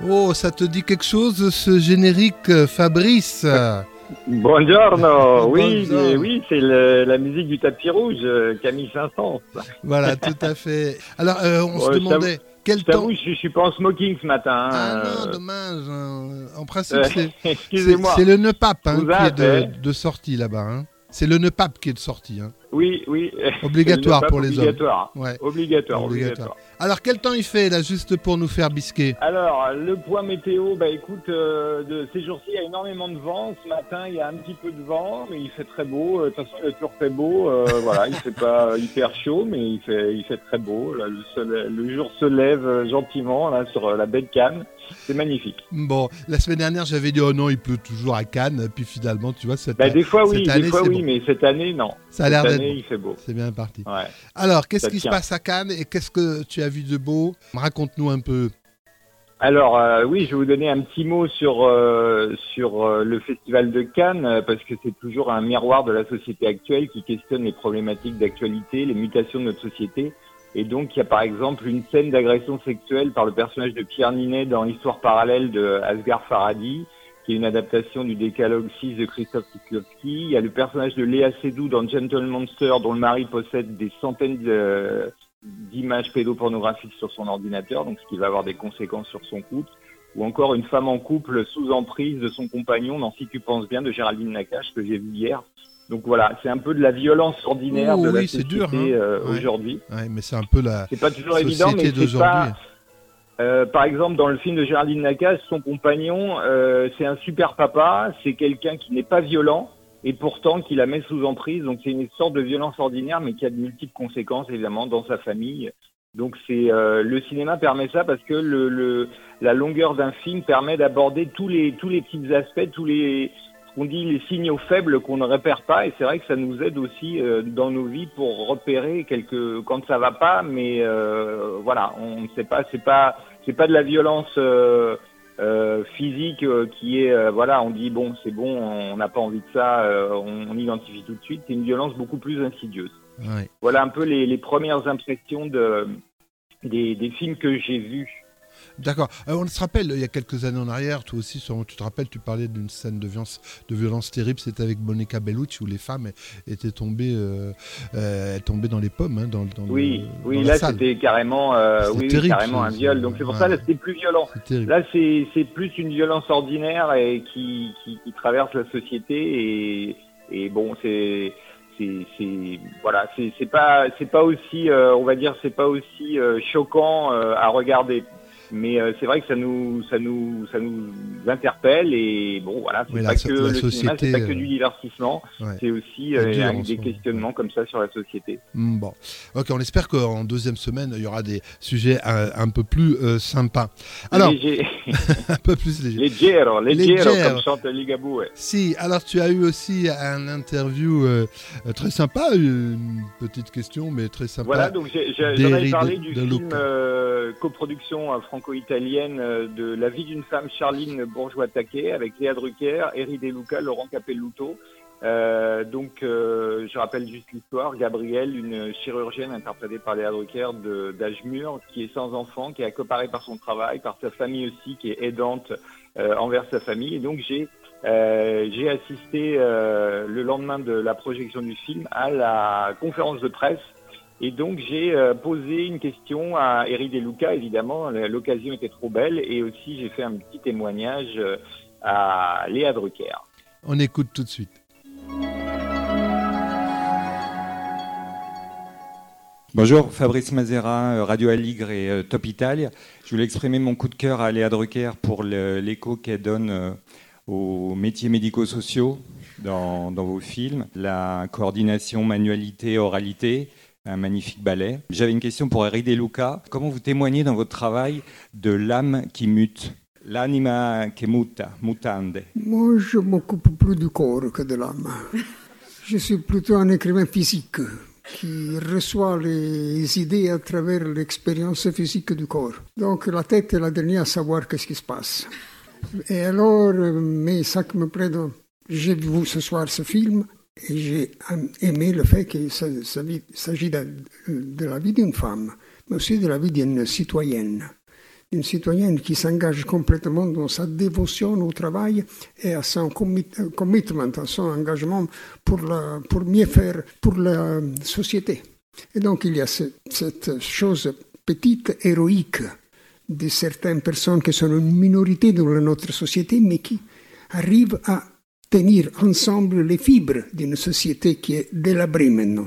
Oh, ça te dit quelque chose, ce générique, Fabrice? Buongiorno, oui, Buongiorno. oui, c'est la musique du tapis rouge, Camille Saint-Saëns. Voilà, tout à fait. Alors, on se Bon, demandait quel je temps... t'avoue, je suis pas en smoking ce matin. Ah non, dommage. En principe, Excusez-moi. c'est le nœud pape Vous qui est avez de sortie là-bas. Hein. C'est le nœud pape qui est de sortie. Hein. Oui. Obligatoire pour les obligatoire. hommes. Ouais. Obligatoire. Alors, quel temps il fait là, juste pour nous faire bisquer? Alors, le point météo, écoute, de ces jours-ci, il y a énormément de vent. Ce matin, il y a un petit peu de vent, mais il fait très beau. De toute façon, il est toujours très beau. Voilà, il fait pas hyper chaud, mais il fait très beau. Là, le jour se lève gentiment là sur la baie de Cannes. C'est magnifique. Bon, la semaine dernière, j'avais dit oh non, il pleut toujours à Cannes. Puis finalement, tu vois, des fois oui, bon. mais cette année non. Ça a l'air d'être bon. Il fait beau. C'est bien parti. Ouais. Alors, qu'est-ce qui se passe à Cannes et qu'est-ce que tu as vu de beau? Raconte-nous un peu. Alors oui, je vais vous donner un petit mot sur le festival de Cannes parce que c'est toujours un miroir de la société actuelle qui questionne les problématiques d'actualité, les mutations de notre société. Et donc, il y a par exemple une scène d'agression sexuelle par le personnage de Pierre Ninet dans l'histoire parallèle de Asghar Farhadi, qui est une adaptation du Décalogue 6 de Christophe Kieslowski. Il y a le personnage de Léa Seydoux dans Gentle Monster, dont le mari possède des centaines d'images pédopornographiques sur son ordinateur, donc ce qui va avoir des conséquences sur son couple. Ou encore une femme en couple sous emprise de son compagnon dans Si tu penses bien de Géraldine Nakache, que j'ai vu hier. Donc voilà, c'est un peu de la violence ordinaire de la société dur, hein. aujourd'hui. Ouais, mais c'est un peu la c'est pas toujours évident, mais c'est pas... par exemple, dans le film de Géraldine Nakache, son compagnon, c'est un super papa, c'est quelqu'un qui n'est pas violent, et pourtant qui la met sous emprise. Donc c'est une sorte de violence ordinaire, mais qui a de multiples conséquences, évidemment, dans sa famille. Donc le cinéma permet ça parce que la longueur d'un film permet d'aborder tous les petits aspects, on dit les signaux faibles qu'on ne repère pas, et c'est vrai que ça nous aide aussi dans nos vies pour repérer quand ça va pas, mais voilà, on ne sait pas, c'est pas de la violence physique qui est voilà, on dit bon, c'est bon, on n'a pas envie de ça, on identifie tout de suite. C'est une violence beaucoup plus insidieuse. Ouais. Voilà un peu les premières impressions des films que j'ai vus. D'accord. On se rappelle, il y a quelques années en arrière, toi aussi, tu te rappelles, tu parlais d'une scène de violence terrible, c'était avec Monica Bellucci, où les femmes étaient tombées dans les pommes. Hein, dans là salle. C'était carrément, terrible, carrément un viol. Donc c'est pour ça, là c'était plus violent. C'est là c'est plus une violence ordinaire et qui traverse la société et bon voilà, c'est pas aussi, on va dire, c'est pas aussi choquant à regarder. Mais c'est vrai que ça nous interpelle et bon voilà, c'est pas que le cinéma, c'est pas que du divertissement, c'est aussi des questionnements comme ça sur la société. Bon, ok, on espère qu'en deuxième semaine il y aura des sujets un peu plus sympas. Alors, un peu plus légers. Leggero, comme chante Ligabue. Ouais. Si, alors tu as eu aussi un interview très sympa, une petite question mais très sympa. Voilà, donc j'en avais parlé du film coproduction franco-italienne de La vie d'une femme, Charline Bourgeois-Taquet, avec Léa Drucker, Eri De Luca, Laurent Capelluto. Je rappelle juste l'histoire. Gabrielle, une chirurgienne interprétée par Léa Drucker d'âge mûr, qui est sans enfant, qui est accaparée par son travail, par sa famille aussi, qui est aidante envers sa famille. Et donc j'ai assisté le lendemain de la projection du film à la conférence de presse. Et donc j'ai posé une question à Eri De Luca, évidemment, l'occasion était trop belle, et aussi j'ai fait un petit témoignage à Léa Drucker. On écoute tout de suite. Bonjour, Fabrice Mazera, Radio Aligre et Top Italia. Je voulais exprimer mon coup de cœur à Léa Drucker pour l'écho qu'elle donne aux métiers médico-sociaux dans vos films, la coordination manualité-oralité, un magnifique ballet. J'avais une question pour Eri De Luca. Comment vous témoignez dans votre travail de l'âme qui mute, l'anima che muta, mutande? Moi, je m'occupe plus du corps que de l'âme. Je suis plutôt un écrivain physique qui reçoit les idées à travers l'expérience physique du corps. Donc la tête est la dernière à savoir qu'est-ce qui se passe. Et alors, mais ça qui me plaît, j'ai vu ce soir ce film, et j'ai aimé le fait qu'il s'agit de la vie d'une femme, mais aussi de la vie d'une citoyenne. une citoyenne qui s'engage complètement dans sa dévotion au travail et à son commitment, à son engagement pour mieux faire pour la société. Et donc il y a cette chose petite, héroïque, de certaines personnes qui sont une minorité dans notre société, mais qui arrivent à tenir ensemble les fibres d'une société qui est délabrée maintenant.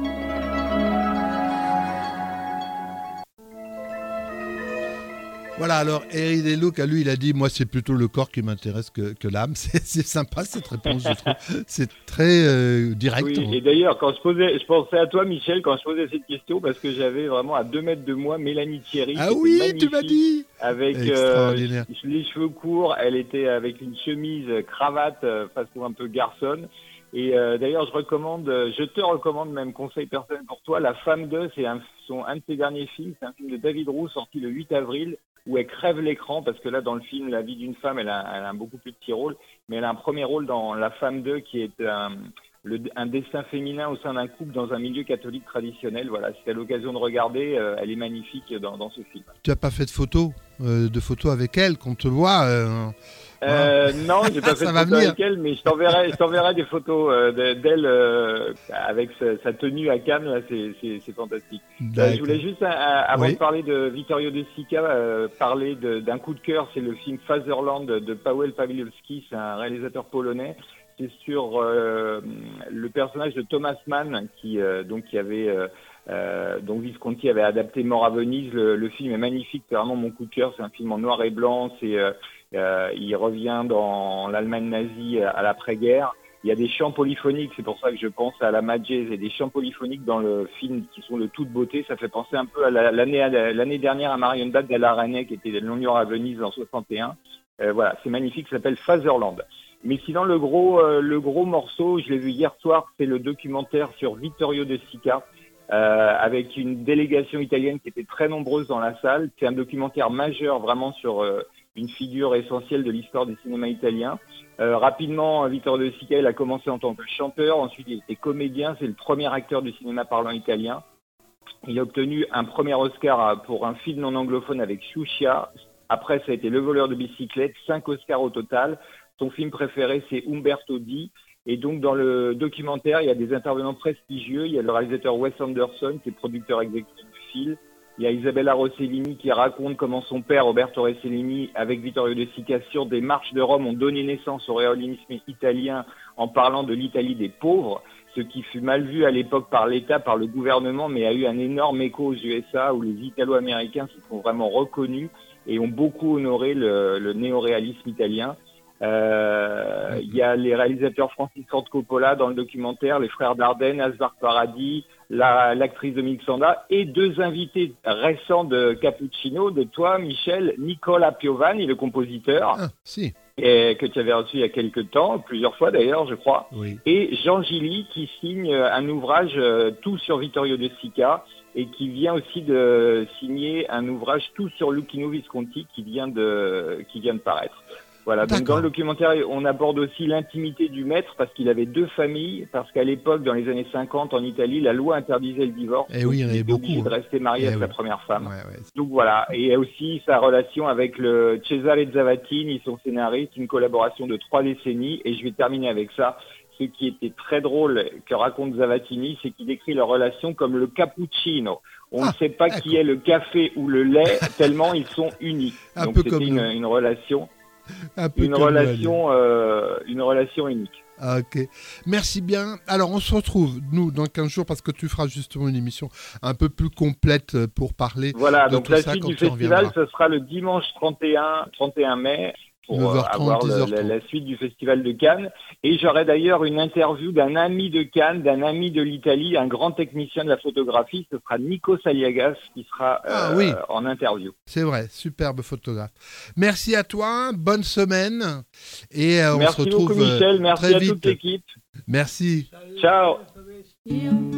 Voilà, alors Eri De Luca, lui, il a dit, moi, c'est plutôt le corps qui m'intéresse que l'âme. C'est sympa, cette réponse, je trouve. C'est très direct. Oui, et d'ailleurs, je pensais à toi, Michel, quand je posais cette question, parce que j'avais vraiment à 2 mètres de moi Mélanie Thierry. Ah oui, tu m'as dit. Avec les cheveux courts, elle était avec une chemise cravate façon un peu garçonne. Et d'ailleurs, je te recommande même, conseil personnel pour toi, La Femme d'eux, c'est un de ses derniers films, c'est un film de David Roux sorti le 8 avril, où elle crève l'écran, parce que là, dans le film, la vie d'une femme, elle a un beaucoup plus petit rôle, mais elle a un premier rôle dans La Femme d'eux, qui est un destin féminin au sein d'un couple dans un milieu catholique traditionnel. Voilà, si tu as l'occasion de regarder, elle est magnifique dans ce film. Tu n'as pas fait de photos avec elle, qu'on te voit Non, j'ai pas fait de photos avec elle, mais je t'enverrai des photos d'elle avec sa tenue à Cannes. Là, c'est fantastique. Je voulais juste, avant de parler de Vittorio De Sica, parler d'un coup de cœur. C'est le film Fatherland de Paweł Pawlikowski. C'est un réalisateur polonais. C'est sur le personnage de Thomas Mann dont Visconti avait adapté Mort à Venise. Le film est magnifique, c'est vraiment mon coup de cœur. C'est un film en noir et blanc. Il revient dans l'Allemagne nazie à l'après-guerre. Il y a des chants polyphoniques, c'est pour ça que je pense à la Magese, et des chants polyphoniques dans le film qui sont de toute beauté. Ça fait penser un peu à l'année dernière à Marionnda della Rene, qui était l'Union à Venise en 61. Voilà, c'est magnifique, ça s'appelle Fatherland. Mais sinon, le gros morceau, je l'ai vu hier soir, c'est le documentaire sur Vittorio De Sica, avec une délégation italienne qui était très nombreuse dans la salle. C'est un documentaire majeur vraiment sur une figure essentielle de l'histoire du cinéma italien. Rapidement, Vittorio De Sica, il a commencé en tant que chanteur, ensuite il était comédien, c'est le premier acteur du cinéma parlant italien. Il a obtenu un premier Oscar pour un film non anglophone avec Sciuscia. Après, ça a été Le voleur de bicyclette, 5 Oscars au total. Son film préféré, c'est Umberto D. Et donc, dans le documentaire, il y a des intervenants prestigieux. Il y a le réalisateur Wes Anderson, qui est producteur exécutif du film. Il y a Isabella Rossellini qui raconte comment son père, Roberto Rossellini, avec Vittorio De Sica, sur des marches de Rome, ont donné naissance au réalisme italien en parlant de l'Italie des pauvres, ce qui fut mal vu à l'époque par l'État, par le gouvernement, mais a eu un énorme écho aux USA, où les Italo-Américains se sont vraiment reconnus et ont beaucoup honoré le néoréalisme italien. Il y a les réalisateurs Francis Ford Coppola dans le documentaire, les frères Dardenne, Asghar Farhadi, l'actrice Dominique Sanda, et 2 invités récents de Cappuccino, de toi, Michel, Nicola Piovani, le compositeur, que tu avais reçu il y a quelques temps, plusieurs fois d'ailleurs, je crois, oui. Et Jean Gilly qui signe un ouvrage tout sur Vittorio De Sica, et qui vient aussi de signer un ouvrage tout sur Luchino Visconti qui vient de paraître. Voilà, donc dans le documentaire, on aborde aussi l'intimité du maître, parce qu'il avait 2 familles, parce qu'à l'époque, dans les années 50, en Italie, la loi interdisait le divorce. Et oui, il y en avait beaucoup. Obligé de rester marié avec la première femme. Ouais. Donc voilà, et aussi sa relation avec le Cesare Zavattini, son scénariste, une collaboration de 3 décennies, et je vais terminer avec ça. Ce qui était très drôle que raconte Zavattini, c'est qu'il décrit leur relation comme le cappuccino. On ne sait pas qui est le café ou le lait, tellement ils sont unis. Donc c'était une relation... Une relation unique. Ok, merci bien. Alors on se retrouve, nous, dans 15 jours, parce que tu feras justement une émission un peu plus complète pour parler de donc tout la ça suite quand du tu festival, reviendras. ce sera le dimanche 31 mai. Pour 9h30, avoir 10h30. La suite du Festival de Cannes. Et j'aurai d'ailleurs une interview d'un ami de Cannes, d'un ami de l'Italie, un grand technicien de la photographie. Ce sera Nico Saliagas qui sera en interview. C'est vrai, superbe photographe. Merci à toi, bonne semaine. Et on se retrouve beaucoup, Michel. Merci très à vite. toute l'équipe. Merci. Ciao.